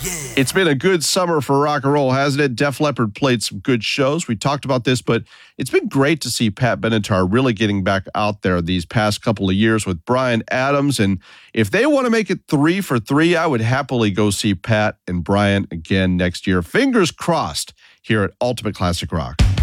It's been a good summer for rock and roll, hasn't it? Def Leppard played some good shows. We talked about this, but it's been great to see Pat Benatar really getting back out there these past couple of years with Bryan Adams. And if they want to make it 3 for 3, I would happily go see Pat and Bryan again next year. Fingers crossed here at Ultimate Classic Rock.